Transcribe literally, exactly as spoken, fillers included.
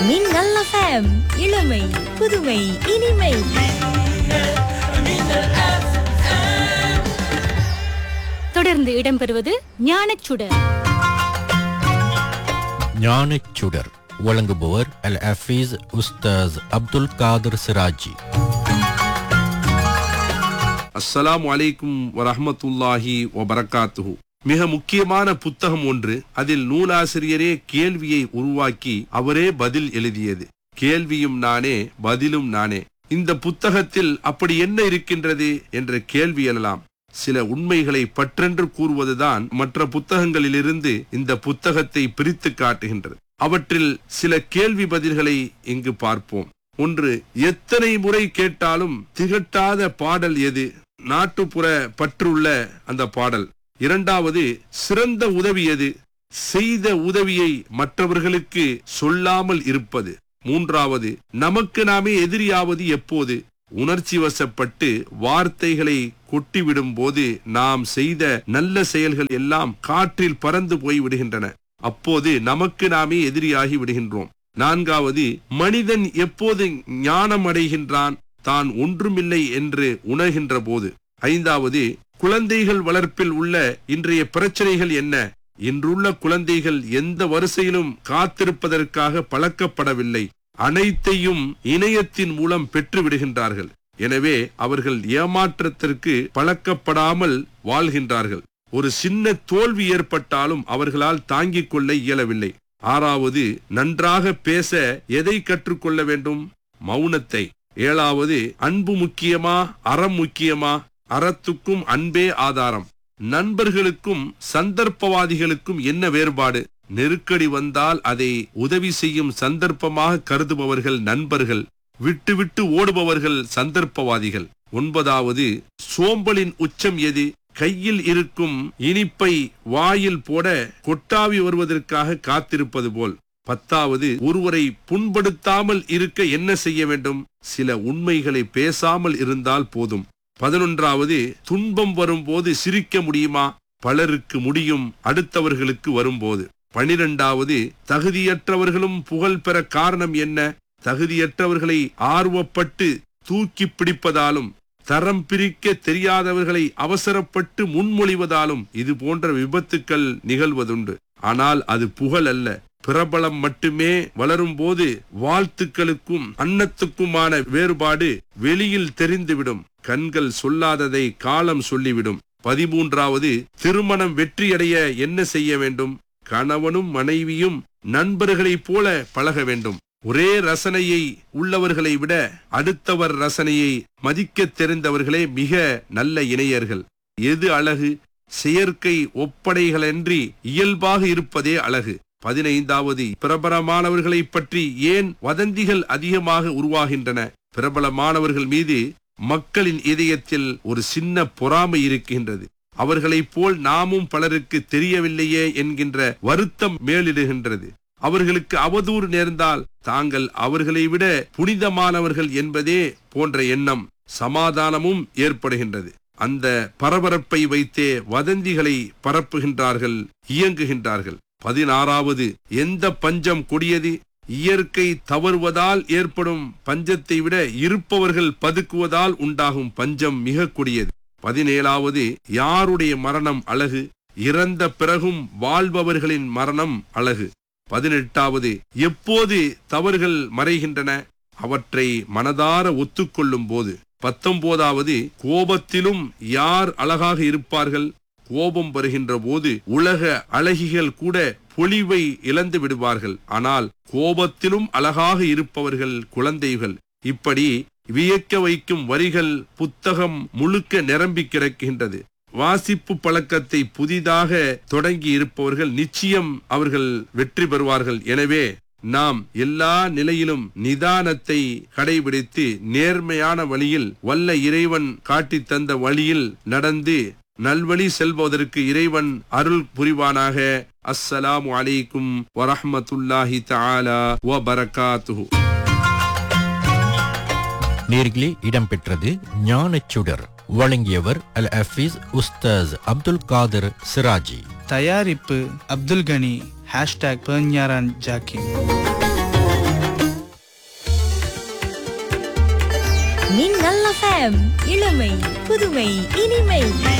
மின்னல் எஃப்எம், இளமை புதுமை இனிமை. தொடர்ந்து இடம்பெறுவது ஞானச்சுடர். ஞானச்சுடர் வழங்குபவர் அல் ஹஃபீஸ் உஸ்தாஸ் அப்துல் காதர் சிராஜி. அஸ்ஸலாமு அலைக்கும் வரஹ்மத்துல்லாஹி வபரகாத்துஹு. மிக முக்கியமான புத்தகம் ஒன்று. அதில் நூலாசிரியரே கேள்வியை உருவாக்கி அவரே பதில் எழுதியது. கேள்வியும் நானே, பதிலும் நானே. இந்த புத்தகத்தில் அப்படி என்ன இருக்கின்றது என்ற கேள்வி எழலாம். சில உண்மைகளை பற்றென்று கூறுவதுதான் மற்ற புத்தகங்களிலிருந்து இந்த புத்தகத்தை பிரித்து காட்டுகின்றது. அவற்றில் சில கேள்வி பதில்களை இங்கு பார்ப்போம். ஒன்று, எத்தனை முறை கேட்டாலும் திகட்டாத பாடல் எது? நாட்டுப்புற பற்றுள்ள அந்த பாடல். இரண்டாவது, சிறந்த உதவி எது? செய்த உதவியை மற்றவர்களுக்கு சொல்லாமல் இருப்பது. மூன்றாவது, நமக்கு நாமே எதிரியாவது எப்போது? உணர்ச்சி வசப்பட்டு வார்த்தைகளை கொட்டிவிடும் போது நாம் செய்த நல்ல செயல்கள் எல்லாம் காற்றில் பறந்து போய் விடுகின்றன. அப்போது நமக்கு நாமே எதிரியாகி விடுகின்றோம். நான்காவது, மனிதன் எப்போது ஞானம் அடைகின்றான்? தான் ஒன்றுமில்லை என்று உணர்கின்ற போது. ஐந்தாவது, குழந்தைகள் வளர்ப்பில் உள்ள இன்றைய பிரச்சனைகள் என்ன? இன்றுள்ள குழந்தைகள் எந்த வரிசையிலும் காத்திருப்பதற்காக பழக்கப்படவில்லை. அனைத்தையும் இணையத்தின் மூலம் பெற்று விடுகின்றார்கள். எனவே அவர்கள் ஏமாற்றத்திற்கு பழக்கப்படாமல் வாழ்கின்றார்கள். ஒரு சின்ன தோல்வி ஏற்பட்டாலும் அவர்களால் தாங்கிக் கொள்ள இயலவில்லை. ஆறாவது, நன்றாக பேச எதை கற்றுக்கொள்ள வேண்டும்? மௌனத்தை. ஏழாவது, அன்பு முக்கியமா, அறம் முக்கியமா? அறத்துக்கும் அன்பே ஆதாரம். நண்பர்களுக்கும் சந்தர்ப்பவாதிகளுக்கும் என்ன வேறுபாடு? நெருக்கடி வந்தால் அதை உதவி செய்யும் சந்தர்ப்பமாக கருதுபவர்கள் நண்பர்கள், விட்டு விட்டு ஓடுபவர்கள் சந்தர்ப்பவாதிகள். ஒன்பதாவது, சோம்பலின் உச்சம் எது? கையில் இருக்கும் இனிப்பை வாயில் போட கொட்டாவி வருவதற்காக காத்திருப்பது போல். பத்தாவது, ஒருவரை புண்படுத்தாமல் இருக்க என்ன செய்ய வேண்டும்? சில உண்மைகளை பேசாமல் இருந்தால் போதும். பதினொன்றாவது, துன்பம் வரும்போது சிரிக்க முடியுமா? பலருக்கு முடியும், அடுத்தவர்களுக்கு வரும்போது. பனிரெண்டாவது, தகுதியற்றவர்களும் புகழ் பெற காரணம் என்ன? தகுதியற்றவர்களை ஆர்வப்பட்டு தூக்கி பிடிப்பதாலும் தரம் பிரிக்க தெரியாதவர்களை அவசரப்பட்டு முன்மொழிவதாலும் இது போன்ற விபத்துக்கள் நிகழ்வதுண்டு. ஆனால் அது புகழ் அல்ல. பிரபலம் மட்டுமே வளரும் போது வாழ்த்துக்களுக்கும் அன்னத்துக்குமான வேறுபாடு வெளியில் தெரிந்துவிடும். கண்கள் சொல்லாததை காலம் சொல்லிவிடும். பதிமூன்றாவது, திருமணம் வெற்றியடைய என்ன செய்ய வேண்டும்? கணவனும் மனைவியும் நண்பர்களைப் போல பழக வேண்டும். ஒரே ரசனையை உள்ளவர்களை விட அடுத்தவர் ரசனையை மதிக்க தெரிந்தவர்களே மிக நல்ல இணையர்கள். எது அழகு? செயற்கை ஒப்படைகளன்றி இயல்பாக இருப்பதே அழகு. பதினைந்தாவது, பிரபலமானவர்களை பற்றி ஏன் வதந்திகள் அதிகமாக உருவாகின்றன? பிரபலமானவர்கள் மீது மக்களின் இதயத்தில் ஒரு சின்ன பொறாமை இருக்கின்றது. அவர்களைப் போல் நாமும் பலருக்கு தெரியவில்லையே என்கின்ற வருத்தம் மேலிடுகின்றது. அவர்களுக்கு அவதூறு நேர்ந்தால் தாங்கள் அவர்களை விட புனிதமானவர்கள் என்பதே போன்ற எண்ணம், சமாதானமும் ஏற்படுகின்றது. அந்த பரபரப்பை வைத்தே வதந்திகளை பரப்புகின்றார்கள், இயங்குகின்றார்கள். பதினாறாவது, எந்த பஞ்சம் கொடியது? இயற்கை தவறுவதால் ஏற்படும் பஞ்சத்தை விட இருப்பவர்கள் பதுக்குவதால் உண்டாகும் பஞ்சம் மிக கொடியது. பதினேழாவது, யாருடைய மரணம் அழகு? இறந்த பிறகும் வாழ்பவர்களின் மரணம் அழகு. பதினெட்டாவது, எப்போது தவறுகள் மறைகின்றன? அவற்றை மனதார ஒத்துக்கொள்ளும் போது. பத்தொன்பதாவது, கோபத்திலும் யார் அழகாக இருப்பார்கள்? கோபம் வருகின்ற போது உலக அழகிகள் கூட பொலிவை இழந்து விடுவார்கள். ஆனால் கோபத்திலும் அழகாக இருப்பவர்கள் குழந்தைகள். இப்படி வியக்க வைக்கும் வரிகள் புத்தகம் முழுக்க நிரம்பி கிடக்கின்றது. வாசிப்பு பழக்கத்தை புதிதாக தொடங்கி இருப்பவர்கள் நிச்சயம் அவர்கள் வெற்றி பெறுவார்கள். எனவே நாம் எல்லா நிலையிலும் நிதானத்தை கடைபிடித்து நேர்மையான வழியில், வல்ல இறைவன் காட்டி தந்த வழியில் நடந்து நல்வழி செல்வதற்கு இறைவன் அருள் புரிவானாக. அஸ்ஸலாமு அலைக்கும் வரஹ்மத்துல்லாஹி தஆலா வ பரகாத்துஹு. நேர்களே, இடம்பெற்றது ஞானச்சுடர். வழங்கியவர் அல் ஹஃபீஸ் உஸ்தாஸ் அப்துல் காதர் சிராஜி. தயாரிப்பு அப்துல் கனி. ஹேஷ்டாக் பெர்ஞாரான் ஜாக்கிம். மின்னல் எஃப்எம் இளமை புதுமை இனிமை